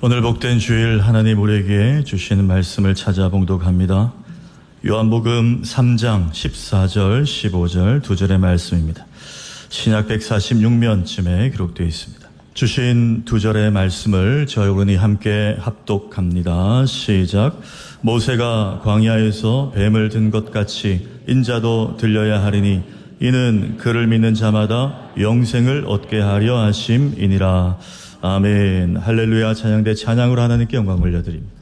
오늘 복된 주일 하나님 우리에게 주시는 말씀을 찾아 봉독합니다. 요한복음 3장 14절 15절 두 절의 말씀입니다. 신약 146면쯤에 기록되어 있습니다. 주신 두 절의 말씀을 저희 오른이 함께 합독합니다. 시작. 모세가 광야에서 뱀을 든 것 같이 인자도 들려야 하리니 이는 그를 믿는 자마다 영생을 얻게 하려 하심이니라. 아멘. 할렐루야. 찬양대 찬양으로 하나님께 영광 올려드립니다.